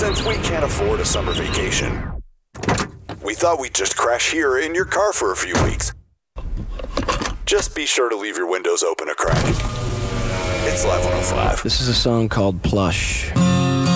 Since we can't afford a summer vacation, we thought we'd just crash here in your car for a few weeks. Just be sure to leave your windows open a crack. It's Live 105. This is a song called Plush.